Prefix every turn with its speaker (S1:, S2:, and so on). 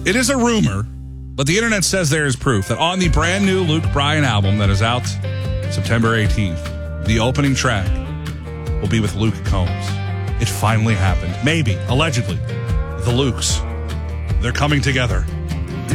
S1: It is a rumor, but the internet says there is proof that on the brand new Luke Bryan album that is out September 18th, the opening track will be with Luke Combs. It finally happened. Maybe, allegedly, the Lukes. They're coming together.